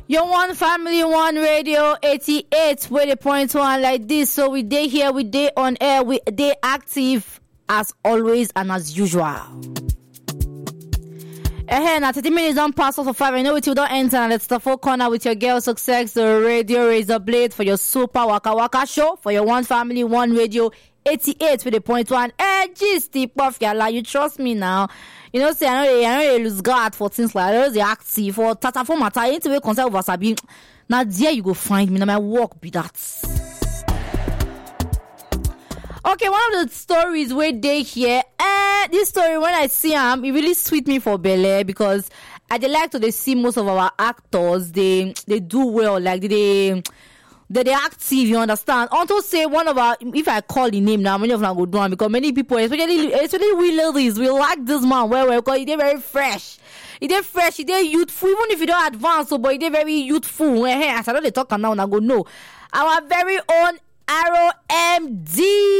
Your one family, one radio, 88 with the point one like this. So we day here, we day on air, we day active as always and as usual. Now 30 minutes on pass off of 5. I know it you don't enter and let's the full corner with your girl success, the radio razor blade for your super waka waka show for your one family, one radio, 88 with the point one. Just tip off your you trust me now. You know, say I know they lose guard for things like that. They active for tata for matter. Into we concern over Sabi. Now there you go find me. Now my work be that. Okay, one of the stories where they here. This story when I see them, it really sweet me for belly because I like to see most of our actors. They do well. Like they're active, you understand? Also say one of our, if I call the name now, many of them go down because many people, especially we ladies, we like this man well because he's very fresh. He's fresh, he's youthful, even if you don't advance, so but he's very youthful. As I know they talk now, and I go, no. Our very own Arrow MD.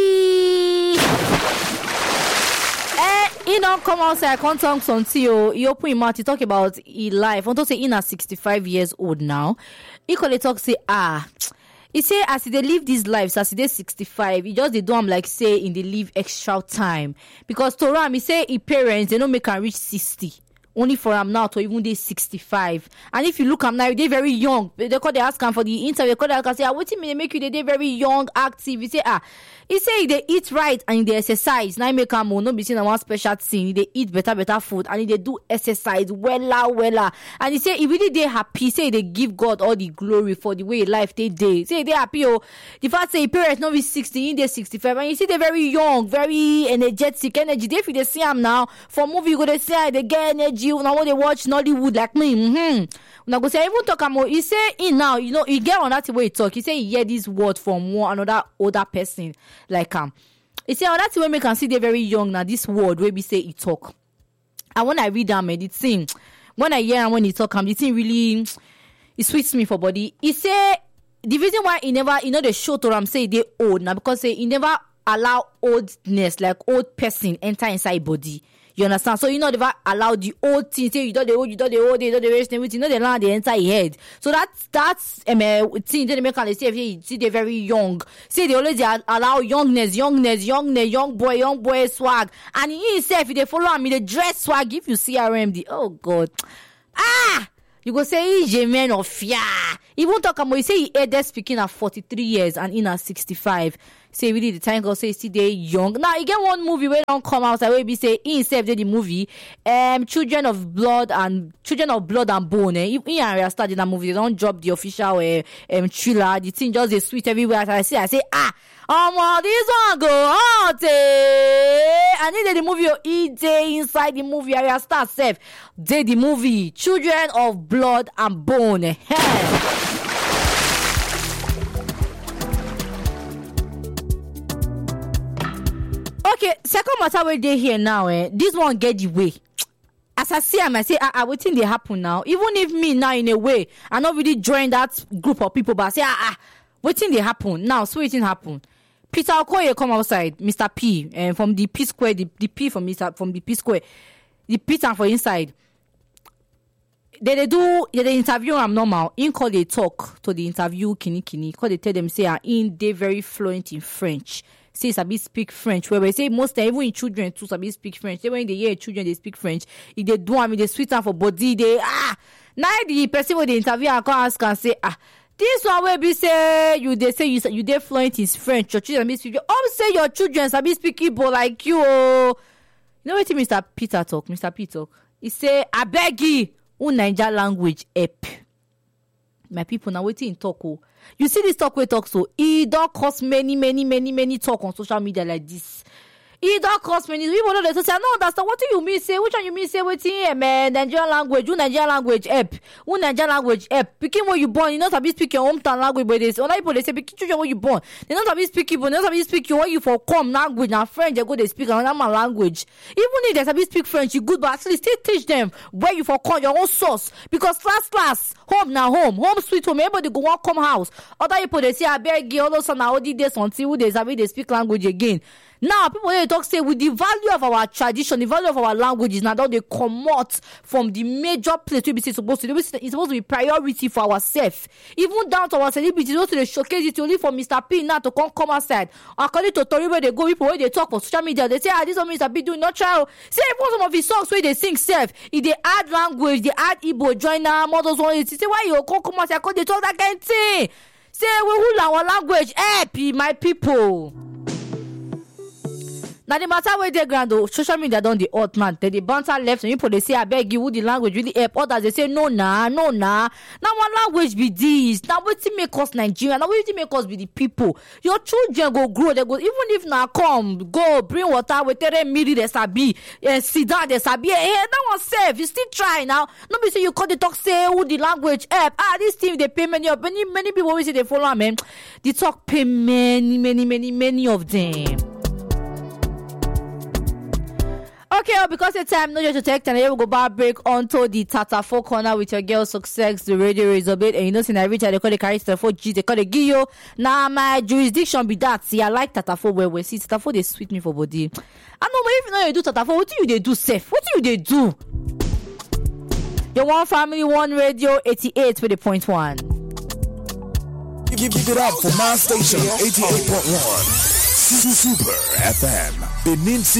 He don't come outside, I can't talk until he open his mouth, he talk about his life. I want to say he na 65 years old now. He call it talk say, he say as they live these lives, as they 65, he just they do am like say in they live extra time. Because to Ram, he say his parents, they don't make him reach 60. Only for him now to even they 65. And if you look him now, they very young. They ask him for the interview, they ask him, say, what do you mean they make you they very young, active? He say, he say they eat right and they exercise. Now make him no be seen one special thing. They eat better food and they do exercise wella. And he say he really they happy. Say they give God all the glory for the way life they day. Say they happy. The fact say parents not be 60, in they 65, and you see they very young, very energetic, energy. If you see him now for movie, you go to see they get energy. Now when they watch Nollywood like me, Now go say even talk about. He say in now, you know, he get on that way he talk. He say he hear this word from one another older person like He say oh that's when me can see they very young now. This word where we say he talk. And when I read them, the thing when I hear and when he talk, the thing really it sweets me for body. He say the reason why he never the show to him say they old now because say he never allow oldness like old person enter inside body. You understand? So you know they allow the old thing. Say you don't the old, you don't the old, you don't the rest, everything. You know they learn the entire head. So that's thing they make and they say if you see they're very young. Say they always allow youngness, young boy swag. And he himself, if they follow me, they dress swag. If you see RMD, oh God, you go say he's a man of fear. He won't talk about. You say he heard speaking at 43 years and in at 65. Say really the time go say see they young. Now you get one movie where don't come out. Where we say he himself did the movie. Children of Blood and Bone. He and started in that movie. They don't drop the official trailer. The thing just they sweet everywhere. I say this one go out. And then the movie he day inside the movie area start safe. Did the movie Children of Blood and Bone. Okay, second matter where they here now, this one get the way. As I see him, I say, what thing they happen now? Even if me now in a way, I not really join that group of people, but I say, what thing they happen now? So what thing happen? Peter Okoye come outside, Mr. P, from the P Square, the P from the P Square, the Peter for inside. They interview him normal. In call they talk to the interview kini. Call they tell them say, they very fluent in French. Say sabi speak French. Where we say most even in children too sabi speak French. Say when they hear children they speak French. If they do they sweet for body they now the person when they interview I can ask and say this one where be say you they fluent in French. Your children sabi speak. Say your children sabi speak Igbo like you. You know what Mr. Peter talk? Mr. P talk. He say I beg you, Niger language app. My people now waiting in talk. You see this talk we talk so it don't cost many talk on social media like this. It don't cost many people know that say I don't understand what do you mean say which one you mean say waiting Nigerian language app Nigerian language app picking when you born you know sabi speak your hometown language but this other people they say pick children when you born they don't sabi speak Igbo they don't sabi speak when you for come language now French they go they speak another man language even if they sabi speak French you good but at least still teach them where you for come your own source because class home now home sweet home everybody go one come house other people they say I beg you all those now all the days until they sabi they speak language again. Now people dey talk say with the value of our tradition, the value of our languages, now don dey comot from the major place we be say supposed to. It's supposed to be priority for ourselves. Even down to our celebrities, also they showcase it only for Mr. P now to come outside. According to Tori, where they go, people where they talk for social media, they say, this one Mr. P doing not try. Say even some of his songs where they sing self, if they add language, they add Igbo, join our models on it. Say why you come outside? They talk that kind of thing. Say we rule our language, my people. Now the matter where they grand social media done the hot man. They banter left and people they say I beg you, would the language really help? Others they say no nah. Now one language be this. Now what it make us Nigeria? Now what it make us be the people? Your children go grow. They go even if now come go bring water with miri they sabi sit down they sabi. That one safe. You still try now. Nobody say you call the talk say who the language help. This team they pay many people always say they follow man. The talk pay many of them. Okay, because the time no just to take time, we'll go back break onto the Tata 4 corner with your girl Success, the radio is a bit, and you know, since I reach, they call the carry Tata 4G, they call the Giyo. Now my jurisdiction be that. See, I like Tata 4 where we see Tata 4 they sweet me for body. I know, but if you know you do Tata 4, what do you they do safe? What do you they do? Your one family, one radio, 88 with the point one. Give it up for my station, 88.1 Super FM. Benin